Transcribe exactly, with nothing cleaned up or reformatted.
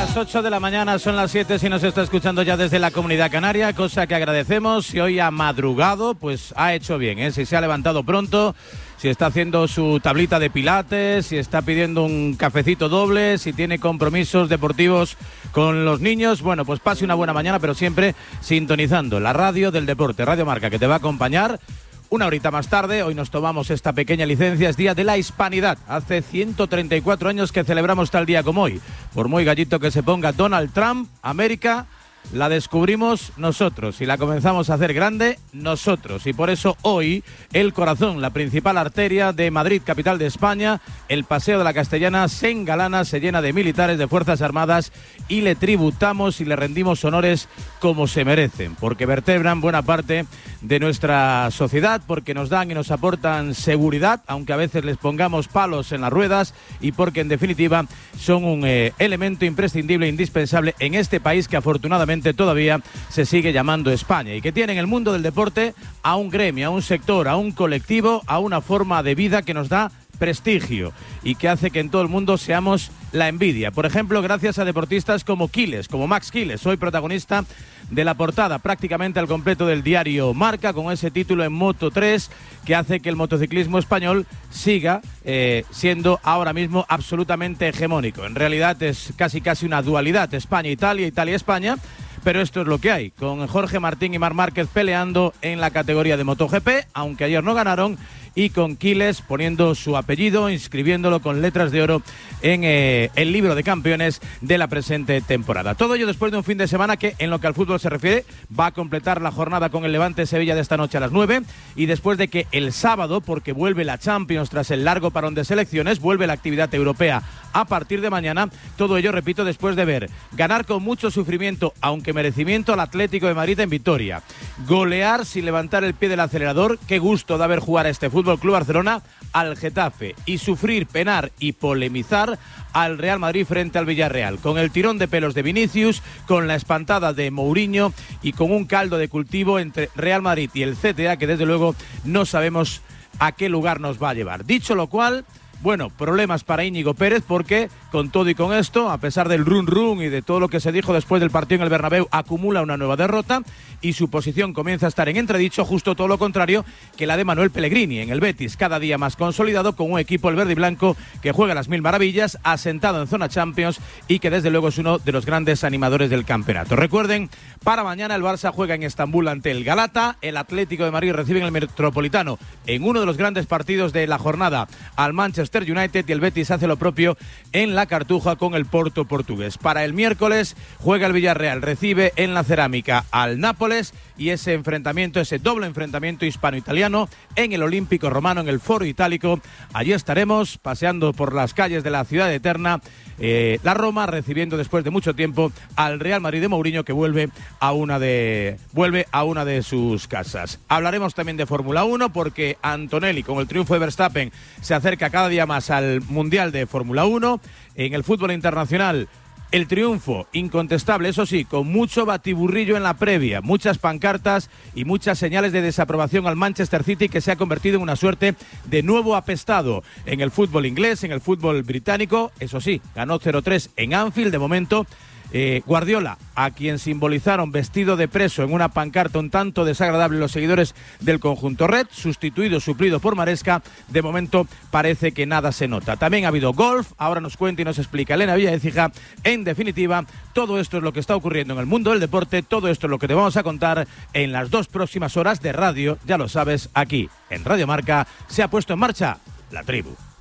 Las ocho de la mañana, son las siete si nos está escuchando ya desde la Comunidad Canaria, cosa que agradecemos. Si hoy ha madrugado, pues ha hecho bien, ¿eh? Si se ha levantado pronto, si está haciendo su tablita de pilates, si está pidiendo un cafecito doble, si tiene compromisos deportivos con los niños, bueno, pues pase una buena mañana, pero siempre sintonizando la radio del deporte, Radio Marca, que te va a acompañar una horita más tarde. Hoy nos tomamos esta pequeña licencia, es Día de la Hispanidad. Hace ciento treinta y cuatro años que celebramos tal día como hoy. Por muy gallito que se ponga Donald Trump, América la descubrimos nosotros y la comenzamos a hacer grande nosotros. Y por eso hoy el corazón, la principal arteria de Madrid, capital de España, el Paseo de la Castellana se engalana, se llena de militares, de Fuerzas Armadas, y le tributamos y le rendimos honores como se merecen, porque vertebran buena parte de nuestra sociedad, porque nos dan y nos aportan seguridad, aunque a veces les pongamos palos en las ruedas, y porque en definitiva son un eh, elemento imprescindible e indispensable en este país que afortunadamente todavía se sigue llamando España, y que tiene en el mundo del deporte a un gremio, a un sector, a un colectivo, a una forma de vida que nos da prestigio y que hace que en todo el mundo seamos la envidia. Por ejemplo, gracias a deportistas como Quiles, como Max Quiles, hoy protagonista de la portada prácticamente al completo del diario Marca, con ese título en Moto tres que hace que el motociclismo español siga eh, siendo ahora mismo absolutamente hegemónico. En realidad es casi casi una dualidad, España-Italia, Italia-España, pero esto es lo que hay, con Jorge Martín y Marc Márquez peleando en la categoría de MotoGP, aunque ayer no ganaron, y con Quiles poniendo su apellido, inscribiéndolo con letras de oro en eh, el libro de campeones de la presente temporada. Todo ello después de un fin de semana que, en lo que al fútbol se refiere, va a completar la jornada con el Levante Sevilla de esta noche a las nueve, y después de que el sábado, porque vuelve la Champions tras el largo parón de selecciones, vuelve la actividad europea a partir de mañana. Todo ello, repito, después de ver ganar con mucho sufrimiento, aunque merecimiento, al Atlético de Madrid en Vitoria, golear sin levantar el pie del acelerador, qué gusto de haber jugado a este Fútbol Club Barcelona, al Getafe, y sufrir, penar y polemizar al Real Madrid frente al Villarreal, con el tirón de pelos de Vinicius, con la espantada de Mourinho y con un caldo de cultivo entre Real Madrid y el C T A que desde luego no sabemos a qué lugar nos va a llevar. Dicho lo cual, bueno, problemas para Íñigo Pérez, porque con todo y con esto, a pesar del run run y de todo lo que se dijo después del partido en el Bernabéu, acumula una nueva derrota y su posición comienza a estar en entredicho, justo todo lo contrario que la de Manuel Pellegrini en el Betis, cada día más consolidado, con un equipo, el verde y blanco, que juega las mil maravillas, asentado en zona Champions y que desde luego es uno de los grandes animadores del campeonato. Recuerden, para mañana el Barça juega en Estambul ante el Galata, el Atlético de Madrid recibe en el Metropolitano, en uno de los grandes partidos de la jornada, al Manchester United, y el Betis hace lo propio en la Cartuja con el Porto portugués. Para el miércoles juega el Villarreal, recibe en la Cerámica al Nápoles, y ese enfrentamiento, ese doble enfrentamiento hispano-italiano en el Olímpico Romano, en el Foro Itálico. Allí estaremos paseando por las calles de la ciudad eterna, eh, la Roma, recibiendo después de mucho tiempo al Real Madrid de Mourinho, que vuelve a una de vuelve a una de sus casas. Hablaremos también de Fórmula uno, porque Antonelli, con el triunfo de Verstappen, se acerca cada día más al Mundial de Fórmula uno. En el fútbol internacional, el triunfo incontestable, eso sí, con mucho batiburrillo en la previa, muchas pancartas y muchas señales de desaprobación al Manchester City, que se ha convertido en una suerte de nuevo apestado en el fútbol inglés, en el fútbol británico. Eso sí, ganó cero tres en Anfield. De momento, Eh, Guardiola, a quien simbolizaron vestido de preso en una pancarta un tanto desagradable los seguidores del conjunto red, sustituido, suplido por Maresca, de momento parece que nada se nota. También ha habido golf, ahora nos cuenta y nos explica Elena Villaécija. En definitiva, todo esto es lo que está ocurriendo en el mundo del deporte, todo esto es lo que te vamos a contar en las dos próximas horas de radio, ya lo sabes, aquí en Radio Marca. Se ha puesto en marcha La Tribu.